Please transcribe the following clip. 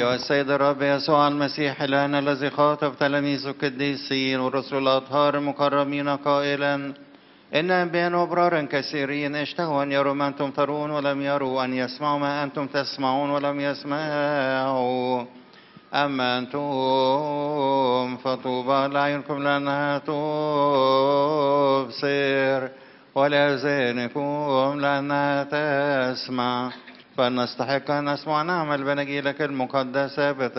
أيها السيد الرب يسوع المسيح الآن الذي خاطب تلاميذ القديسين والرسل الأطهار المكرمين قائلا إن أنبياء وأبرارا كثيرين اشتهوا أن يروا ما أنتم ترون ولم يروا، أن يسمعوا ما أنتم تسمعون ولم يسمعوا. أما أنتم فطوبى لأعينكم لأنها تبصر ولأذانكم لأنها تسمع، فنستحق أن نسمع نعمل بنجيلك المقدسة